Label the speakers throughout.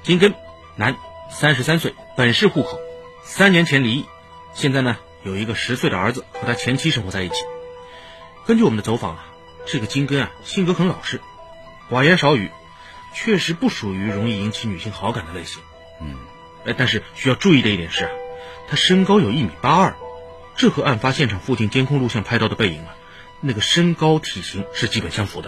Speaker 1: 金根，男，33岁，本市户口，3年前离异，现在呢有一个10岁的儿子和他前妻生活在一起。根据我们的走访这个金根性格很老实，寡言少语，确实不属于容易引起女性好感的类型。但是需要注意的一点是他身高有1.82米，这和案发现场附近监控录像拍到的背影那个身高体型是基本相符的。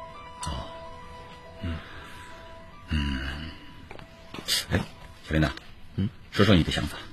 Speaker 2: 小琳娜，说说你的想法。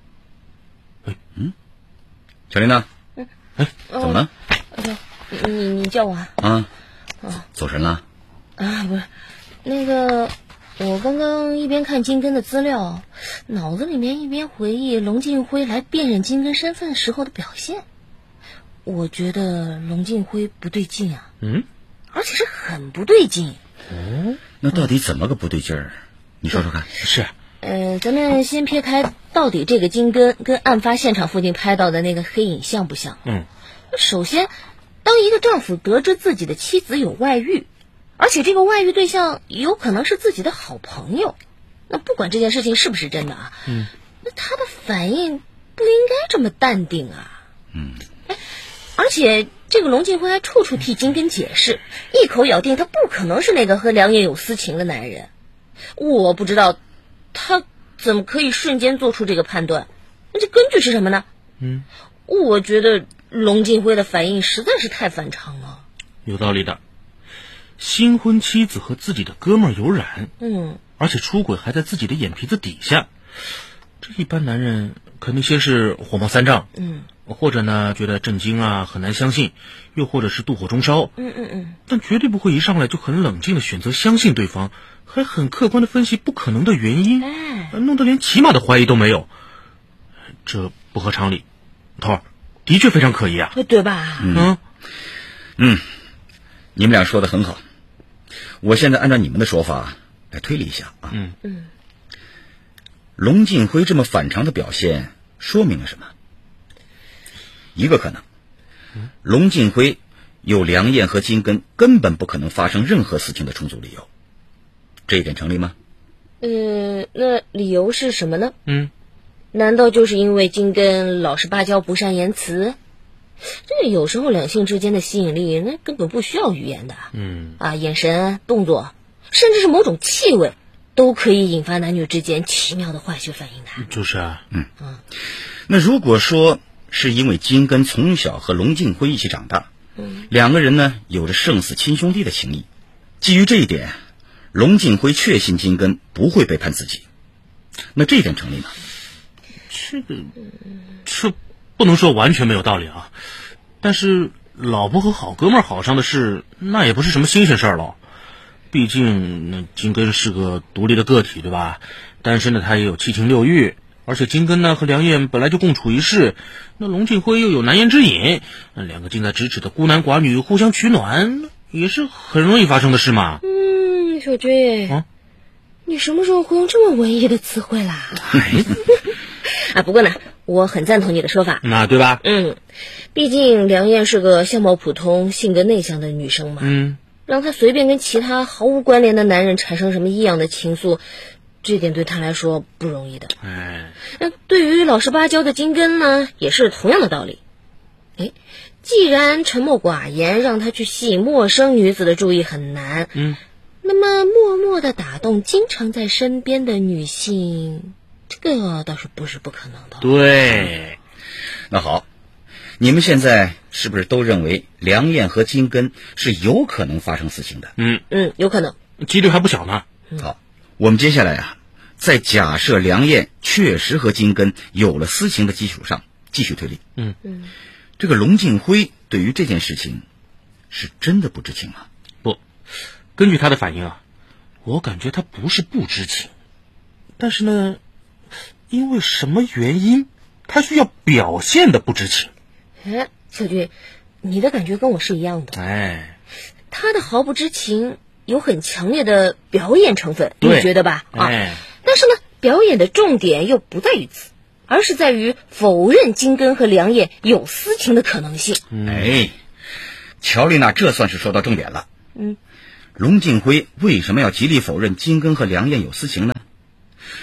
Speaker 2: 小琳娜，怎么了？
Speaker 3: 你叫我
Speaker 2: 走神了？
Speaker 3: 不是，那个我刚刚一边看金根的资料，脑子里面一边回忆龙敬辉来辨认金根身份时候的表现。我觉得龙敬辉不对劲而且是很不对劲。
Speaker 2: 那到底怎么个不对劲儿？你说说看。
Speaker 1: 是
Speaker 3: 咱们先撇开到底这个金根跟案发现场附近拍到的那个黑影像不像。首先，当一个丈夫得知自己的妻子有外遇，而且这个外遇对象有可能是自己的好朋友，那不管这件事情是不是真的那他的反应不应该这么淡定而且这个龙敬辉还处处替金根解释，一口咬定他不可能是那个和梁烨有私情的男人。我不知道他怎么可以瞬间做出这个判断，那这根据是什么呢？我觉得龙敬辉的反应实在是太反常了。
Speaker 1: 有道理的，新婚妻子和自己的哥们儿有染，而且出轨还在自己的眼皮子底下，这一般男人肯定先是火冒三丈，或者呢觉得震惊很难相信，又或者是妒火中烧，但绝对不会一上来就很冷静的选择相信对方，还很客观的分析不可能的原因，弄得连起码的怀疑都没有，这不合常理。头儿的确非常可疑
Speaker 3: 对吧？
Speaker 2: 你们俩说的很好，我现在按照你们的说法来推理一下龙敬辉这么反常的表现说明了什么？一个可能，龙敬辉有梁燕和金根根本不可能发生任何事情的充足理由，这一点成立吗？
Speaker 3: 那理由是什么呢？难道就是因为金根老实巴交不善言辞？这有时候两性之间的吸引力那根本不需要语言的眼神、动作，甚至是某种气味都可以引发男女之间奇妙的化学反应的。
Speaker 1: 就是
Speaker 2: 那如果说是因为金根从小和龙敬辉一起长大，两个人呢有着胜似亲兄弟的情谊，基于这一点，龙敬辉确信金根不会背叛自己，那这一点成立吗？
Speaker 1: 这不能说完全没有道理但是老婆和好哥们儿好上的事，那也不是什么新鲜事儿了。毕竟那金根是个独立的个体，对吧？单身的他也有7情6欲，而且金根呢和梁燕本来就共处一室，那龙敬辉又有难言之隐，两个近在咫尺的孤男寡女互相取暖，也是很容易发生的事嘛。
Speaker 3: 小军你什么时候会用这么文艺的词汇啦？不过呢，我很赞同你的说法，
Speaker 1: 那对吧？
Speaker 3: 毕竟梁燕是个相貌普通、性格内向的女生嘛，让她随便跟其他毫无关联的男人产生什么异样的情愫，这点对她来说不容易的。那对于老实巴交的金根呢，也是同样的道理。既然沉默寡言让她去吸引陌生女子的注意很难，那么默默地打动经常在身边的女性，这个倒是不是不可能的。
Speaker 1: 对，
Speaker 2: 那好，你们现在是不是都认为梁燕和金根是有可能发生事情的？
Speaker 3: 有可能，
Speaker 1: 几率还不小呢。
Speaker 2: 好，我们接下来在假设梁燕确实和金根有了私情的基础上继续推理。这个龙敬辉对于这件事情是真的不知情吗？
Speaker 1: 不，根据他的反应我感觉他不是不知情，但是呢，因为什么原因他需要表现的不知情。
Speaker 3: 小军，你的感觉跟我是一样的。他的毫不知情有很强烈的表演成分，你觉得吧？但是呢，表演的重点又不在于此，而是在于否认金根和梁燕有私情的可能性。
Speaker 2: 乔丽娜这算是说到重点了。龙敬辉为什么要极力否认金根和梁燕有私情呢？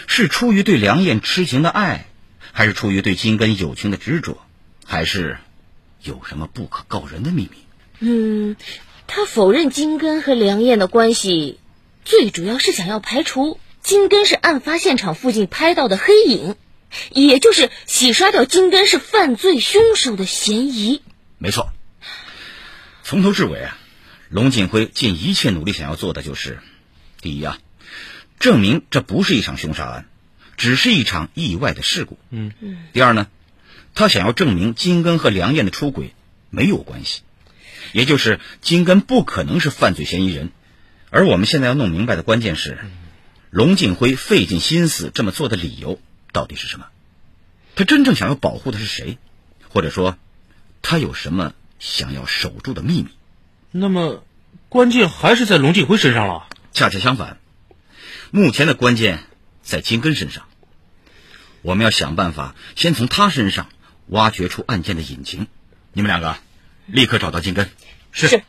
Speaker 2: 是出于对梁燕痴情的爱，还是出于对金根友情的执着，还是有什么不可告人的秘
Speaker 3: 密？他否认金根和梁燕的关系，最主要是想要排除金根是案发现场附近拍到的黑影，也就是洗刷掉金根是犯罪凶手的嫌疑。
Speaker 2: 没错，从头至尾龙锦辉尽一切努力想要做的就是，第一证明这不是一场凶杀案，只是一场意外的事故。第二呢，他想要证明金根和梁燕的出轨没有关系，也就是金根不可能是犯罪嫌疑人。而我们现在要弄明白的关键是，龙锦辉费尽心思这么做的理由到底是什么？他真正想要保护的是谁？或者说，他有什么想要守住的秘密？
Speaker 1: 那么，关键还是在龙锦辉身上了。
Speaker 2: 恰恰相反，目前的关键在金根身上。我们要想办法先从他身上挖掘出案件的隐情。你们两个立刻找到金根。
Speaker 3: 是。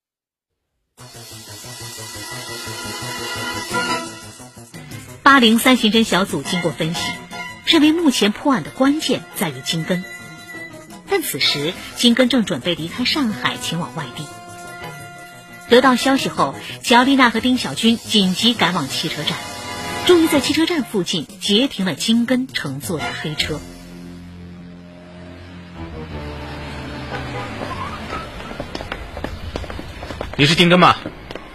Speaker 4: 803刑侦小组经过分析，认为目前破案的关键在于金根。但此时金根正准备离开上海前往外地。得到消息后，乔丽娜和丁小军紧急赶往汽车站，终于在汽车站附近截停了金根乘坐的黑车。
Speaker 1: 你是金根吗？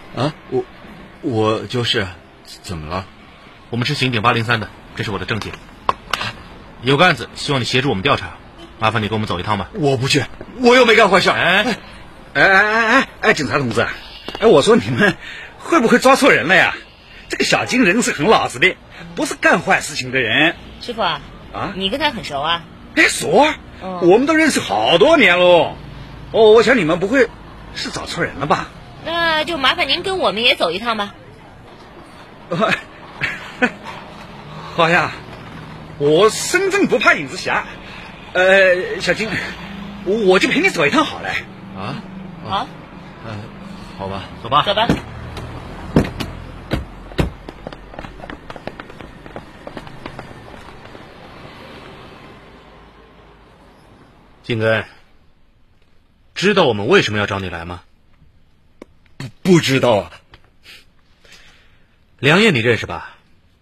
Speaker 5: 我就是。怎么了？
Speaker 1: 我们是刑警803的，这是我的证件。有个案子，希望你协助我们调查，麻烦你跟我们走一趟吧。
Speaker 5: 我不去，我又没干坏事。
Speaker 6: 警察同志，我说你们会不会抓错人了呀？这个小金人是很老实的，不是干坏事情的人。
Speaker 3: 师傅你跟他很熟啊？
Speaker 6: 熟啊，我们都认识好多年喽。我想你们不会是找错人了吧？
Speaker 3: 那就麻烦您跟我们也走一趟吧。
Speaker 6: 好呀，我身正不怕影子斜。小金，我就陪你走一趟好了。
Speaker 3: 好。
Speaker 1: 好吧，走吧。
Speaker 3: 走吧。
Speaker 1: 金根，知道我们为什么要找你来吗？
Speaker 5: 不知道啊。
Speaker 1: 梁燕你认识吧？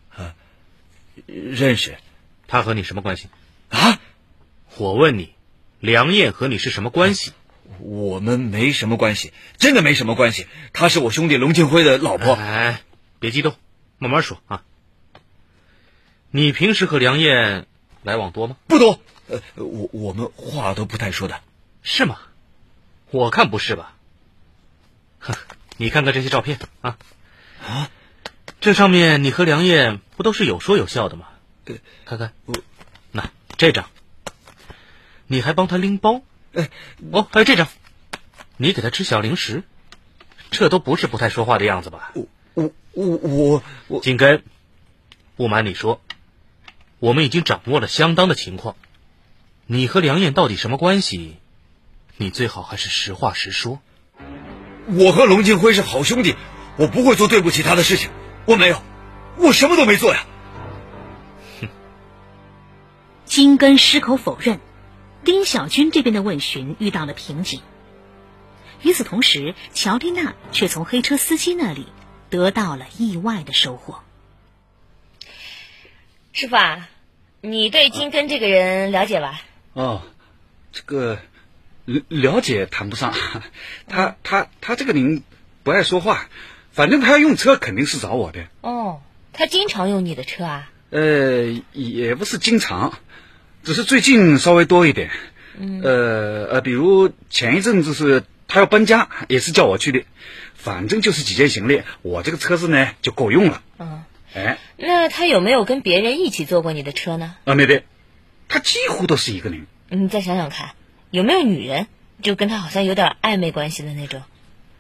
Speaker 5: 认识。
Speaker 1: 他和你什么关系？我问你，梁燕和你是什么关系？
Speaker 5: 我们没什么关系，真的没什么关系。她是我兄弟龙庆辉的老婆。
Speaker 1: 别激动，慢慢说啊。你平时和梁燕来往多吗？
Speaker 5: 不多。我们话都不太说的。
Speaker 1: 是吗？我看不是吧。你看看这些照片这上面你和梁燕不都是有说有笑的吗？看看，那这张，你还帮他拎包，还有这张，你给他吃小零食，这都不是不太说话的样子吧？
Speaker 5: 我
Speaker 1: 金根，不瞒你说，我们已经掌握了相当的情况，你和梁燕到底什么关系？你最好还是实话实说。
Speaker 5: 我和龙庆辉是好兄弟，我不会做对不起他的事情。我没有，我什么都没做呀。
Speaker 4: 金根矢口否认，丁小军这边的问询遇到了瓶颈。与此同时，乔丽娜却从黑车司机那里得到了意外的收获。
Speaker 3: 师傅你对金根这个人了解吧？
Speaker 6: 这个了解谈不上，他这个人不爱说话，反正他要用车肯定是找我的。
Speaker 3: 他经常用你的车啊？
Speaker 6: 也不是经常，只是最近稍微多一点。比如前一阵子是他要搬家，也是叫我去的，反正就是几件行李，我这个车子呢就够用了。
Speaker 3: 那他有没有跟别人一起坐过你的车呢？
Speaker 6: 没得，他几乎都是一个人。
Speaker 3: 你再想想看，有没有女人就跟他好像有点暧昧关系的那种？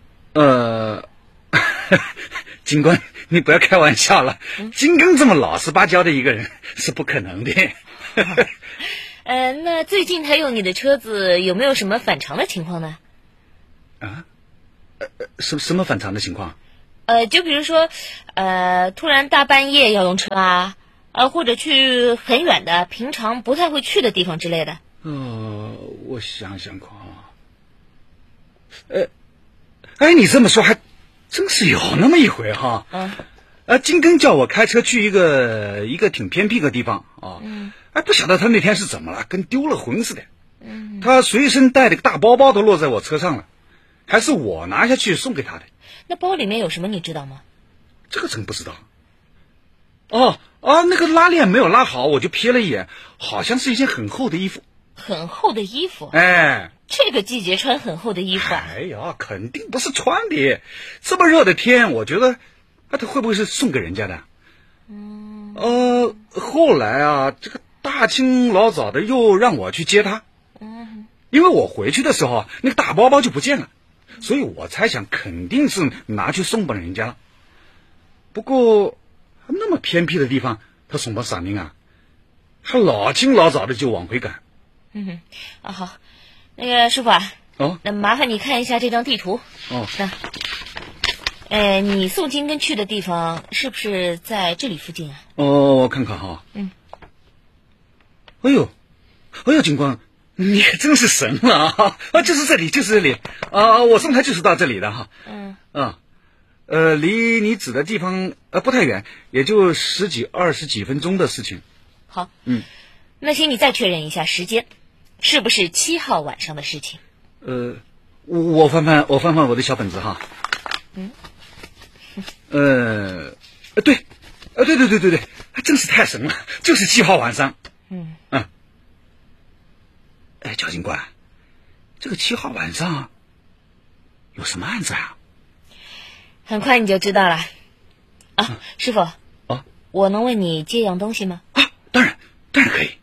Speaker 6: 警官，你不要开玩笑了，金根这么老实巴交的一个人是不可能的。
Speaker 3: 那最近他用你的车子有没有什么反常的情况呢？
Speaker 6: 什么反常的情况？
Speaker 3: 就比如说突然大半夜要用车或者去很远的平常不太会去的地方之类的。
Speaker 6: 我想想看啊，你这么说还真是有那么一回哈。金根叫我开车去一个挺偏僻的地方啊。不晓得他那天是怎么了，跟丢了魂似的。他随身带的个大包包都落在我车上了，还是我拿下去送给他的。
Speaker 3: 那包里面有什么你知道吗？
Speaker 6: 这个真不知道。那个拉链没有拉好，我就瞥了一眼，好像是一件很厚的衣服。
Speaker 3: 很厚的衣服？这个季节穿很厚的衣服啊？
Speaker 6: 肯定不是穿的。这么热的天，我觉得他会不会是送给人家的？后来啊，这个大清老早的又让我去接他。因为我回去的时候那个大包包就不见了，所以我猜想肯定是拿去送给人家了。不过那么偏僻的地方，他送包啥命啊？还老清老早的就往回赶。
Speaker 3: 好，那个师傅啊，那麻烦你看一下这张地图。你送金根去的地方是不是在这里附近啊？
Speaker 6: 我看看哈。哎呦，警官，你可真是神了啊！就是这里我送他就是到这里的哈。离你指的地方不太远，也就10几20几分钟的事情。
Speaker 3: 好，那请你再确认一下时间，是不是7号晚上的事情？
Speaker 6: 我翻翻我的小本子哈。对，真是太神了，就是7号晚上。焦警官，这个7号晚上有什么案子啊？
Speaker 3: 很快你就知道了。师傅，我能为你借样东西吗？
Speaker 6: 当然可以。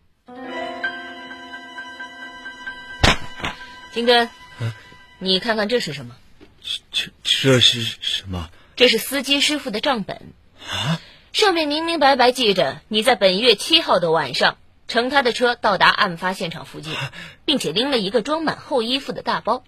Speaker 3: 金根，你看看这是什么？
Speaker 1: 这是什么？
Speaker 3: 这是司机师傅的账本上面明明白白记着你在本月7号的晚上乘他的车到达案发现场附近，并且拎了一个装满厚衣服的大包。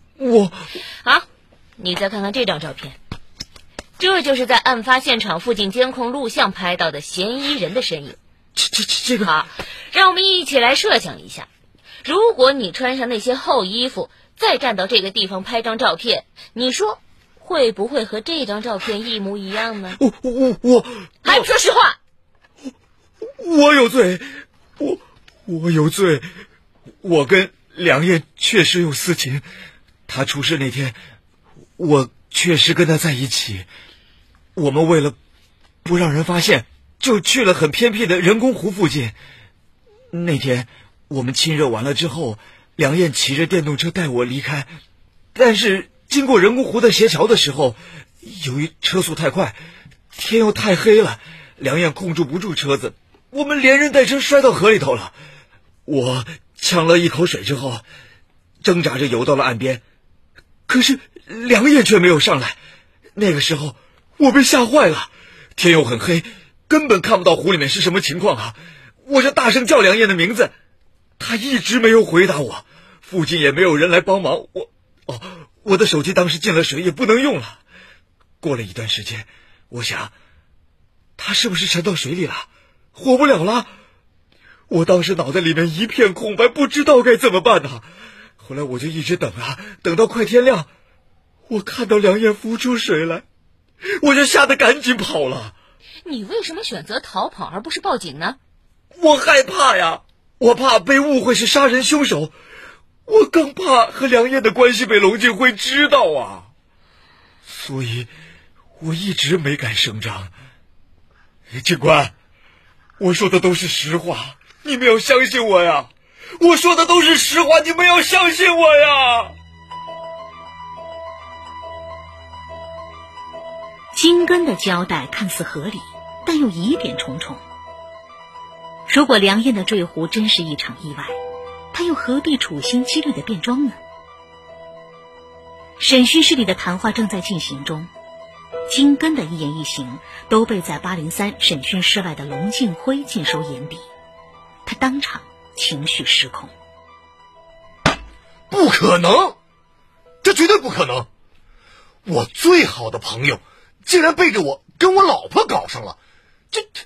Speaker 3: 你再看看这张照片，这就是在案发现场附近监控录像拍到的嫌疑人的身影。
Speaker 1: 这个
Speaker 3: 好，让我们一起来设想一下，如果你穿上那些厚衣服再站到这个地方拍张照片，你说会不会和这张照片一模一样呢？
Speaker 1: 我
Speaker 3: 还不说实话！
Speaker 1: 我有罪，我有罪，我跟梁燕确实有私情，他出事那天我确实跟他在一起，我们为了不让人发现，就去了很偏僻的人工湖附近。那天我们亲热完了之后，梁燕骑着电动车带我离开，但是经过人工湖的斜桥的时候，由于车速太快，天又太黑了，梁燕控制不住车子，我们连人带车摔到河里头了。我呛了一口水之后，挣扎着游到了岸边，可是梁燕却没有上来。那个时候我被吓坏了，天又很黑，根本看不到湖里面是什么情况啊！我就大声叫梁燕的名字，她一直没有回答我，附近也没有人来帮忙。我的手机当时进了水，也不能用了。过了一段时间，我想她是不是沉到水里了，活不了了？我当时脑袋里面一片空白，不知道该怎么办呢。后来我就一直等等到快天亮，我看到梁燕浮出水来，我就吓得赶紧跑了。
Speaker 3: 你为什么选择逃跑而不是报警呢？
Speaker 1: 我害怕呀，我怕被误会是杀人凶手，我更怕和梁燕的关系被龙敬辉知道啊，所以我一直没敢声张。警官，我说的都是实话，你们要相信我呀！我说的都是实话，你们要相信我呀！
Speaker 4: 金根的交代看似合理，但又疑点重重。如果梁燕的坠湖真是一场意外，他又何必处心积虑的变装呢？审讯室里的谈话正在进行中，金根的一言一行都被在803审讯室外的龙敬辉尽收眼底，他当场情绪失控。
Speaker 1: 不可能，这绝对不可能！我最好的朋友竟然背着我跟我老婆搞上了，